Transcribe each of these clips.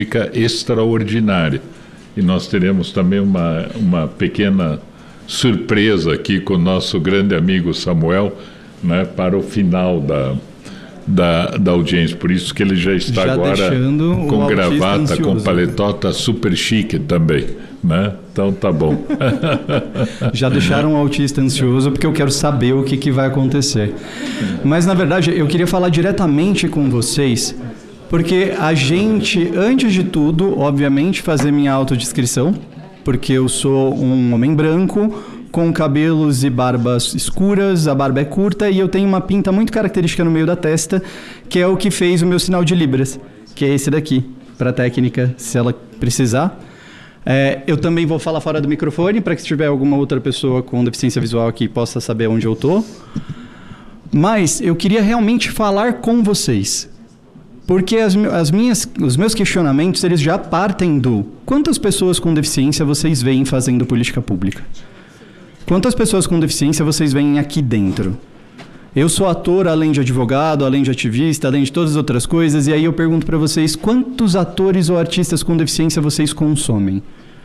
extraordinária. E nós teremos também uma pequena surpresa aqui com o nosso grande amigo Samuel, né, para o final da audiência. Por isso que ele já está agora com gravata, com paletó, tá super chique também, né? Então tá bom. Já deixaram o autista ansioso porque eu quero saber o que vai acontecer. Mas na verdade eu queria falar diretamente com vocês, porque a gente, antes de tudo, obviamente, fazer minha autodescrição, porque eu sou um homem branco, com cabelos e barbas escuras, a barba é curta e eu tenho uma pinta muito característica no meio da testa, que é o que fez o meu sinal de Libras, que é esse daqui, para a técnica, se ela precisar. Eu também vou falar fora do microfone, para que se tiver alguma outra pessoa com deficiência visual aqui possa saber onde eu tô. Mas eu queria realmente falar com vocês, porque os meus questionamentos, eles já partem do quantas pessoas com deficiência vocês veem fazendo política pública? Quantas pessoas com deficiência vocês veem aqui dentro? Eu sou ator, além de advogado, além de ativista, além de todas as outras coisas, e aí eu pergunto para vocês, quantos atores ou artistas com deficiência vocês consomem?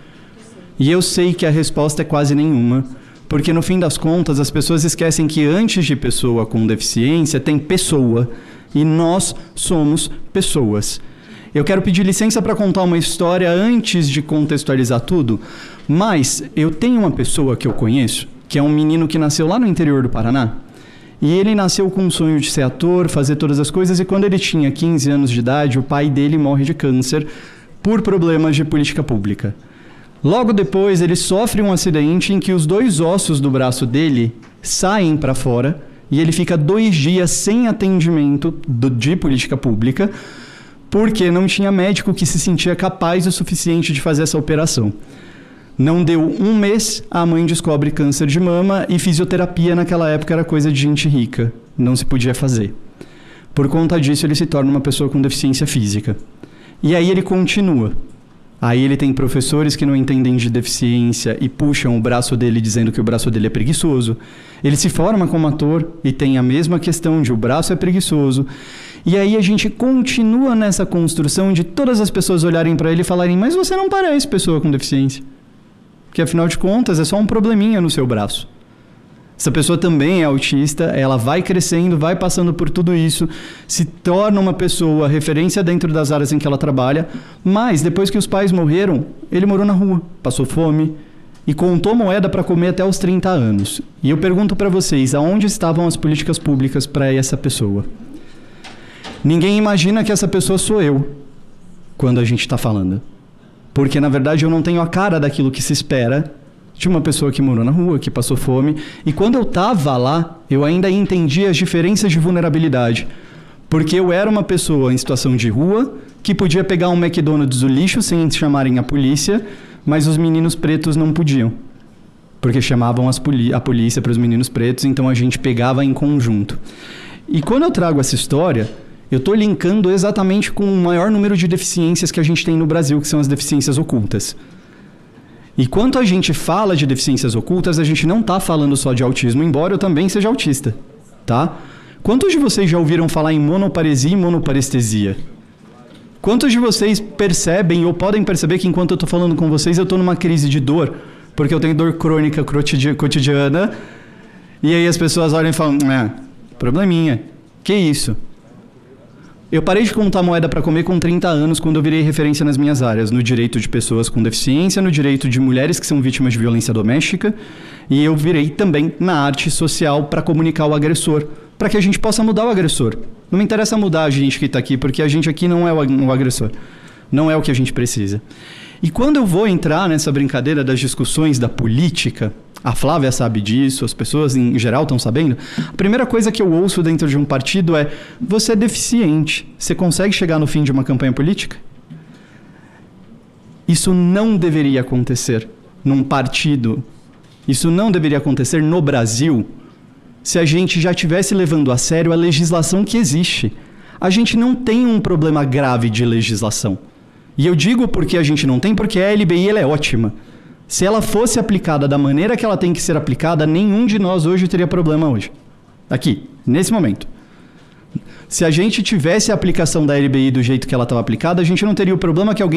E eu sei que a resposta é quase nenhuma, porque no fim das contas as pessoas esquecem que antes de pessoa com deficiência tem pessoa, e nós somos pessoas. Eu quero pedir licença para contar uma história antes de contextualizar tudo, mas eu tenho uma pessoa que eu conheço, que é um menino que nasceu lá no interior do Paraná, e ele nasceu com um sonho de ser ator, fazer todas as coisas, e quando ele tinha 15 anos de idade, o pai dele morre de câncer por problemas de política pública. Logo depois, ele sofre um acidente em que os 2 ossos do braço dele saem para fora, e ele fica 2 dias sem atendimento de política pública, porque não tinha médico que se sentia capaz o suficiente de fazer essa operação. Não deu 1 mês, a mãe descobre câncer de mama e fisioterapia naquela época era coisa de gente rica, não se podia fazer. Por conta disso, ele se torna uma pessoa com deficiência física. E aí ele continua. Aí ele tem professores que não entendem de deficiência e puxam o braço dele dizendo que o braço dele é preguiçoso. Ele se forma como ator e tem a mesma questão de o braço é preguiçoso. E aí a gente continua nessa construção de todas as pessoas olharem para ele e falarem, mas você não parece pessoa com deficiência. Porque afinal de contas é só um probleminha no seu braço. Essa pessoa também é autista, ela vai crescendo, vai passando por tudo isso, se torna uma pessoa referência dentro das áreas em que ela trabalha, mas depois que os pais morreram, ele morou na rua, passou fome e contou moeda para comer até os 30 anos. E eu pergunto para vocês, aonde estavam as políticas públicas para essa pessoa? Ninguém imagina que essa pessoa sou eu, quando a gente está falando. Porque, na verdade, eu não tenho a cara daquilo que se espera de uma pessoa que morou na rua, que passou fome. E quando eu estava lá, eu ainda entendia as diferenças de vulnerabilidade. Porque eu era uma pessoa em situação de rua, que podia pegar um McDonald's do lixo sem chamarem a polícia, mas os meninos pretos não podiam. Porque chamavam a polícia para os meninos pretos, então a gente pegava em conjunto. E quando eu trago essa história, eu estou linkando exatamente com o maior número de deficiências que a gente tem no Brasil, que são as deficiências ocultas. E quando a gente fala de deficiências ocultas, a gente não está falando só de autismo, embora eu também seja autista, tá? Quantos de vocês já ouviram falar em monoparesia e monoparestesia? Quantos de vocês percebem ou podem perceber que enquanto eu estou falando com vocês, eu estou numa crise de dor, porque eu tenho dor crônica cotidiana, e aí as pessoas olham e falam, probleminha, que isso? Eu parei de contar moeda para comer com 30 anos quando eu virei referência nas minhas áreas, no direito de pessoas com deficiência, no direito de mulheres que são vítimas de violência doméstica, e eu virei também na arte social para comunicar o agressor, para que a gente possa mudar o agressor. Não me interessa mudar a gente que está aqui, porque a gente aqui não é o agressor, não é o que a gente precisa. E quando eu vou entrar nessa brincadeira das discussões da política, a Flávia sabe disso, as pessoas em geral estão sabendo, a primeira coisa que eu ouço dentro de um partido é: você é deficiente, você consegue chegar no fim de uma campanha política? Isso não deveria acontecer num partido, isso não deveria acontecer no Brasil, se a gente já estivesse levando a sério a legislação que existe. A gente não tem um problema grave de legislação. E eu digo porque a gente não tem, porque a LBI ela é ótima. Se ela fosse aplicada da maneira que ela tem que ser aplicada, nenhum de nós hoje teria problema hoje. Aqui, nesse momento. se a gente tivesse a aplicação da LBI do jeito que ela estava aplicada, a gente não teria o problema que alguém